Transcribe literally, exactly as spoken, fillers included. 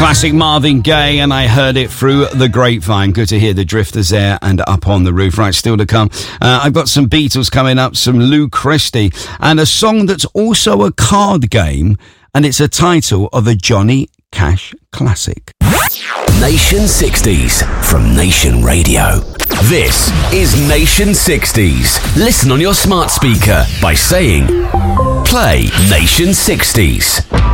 Classic Marvin Gaye, and I heard it through the grapevine. Good to hear the Drifters there and Up on the Roof. Right, still to come. Uh, I've got some Beatles coming up, some Lou Christie, and a song that's also a card game, and it's a title of a Johnny Cash classic. Nation sixties from Nation Radio. This is Nation sixties. Listen on your smart speaker by saying, play Nation sixties.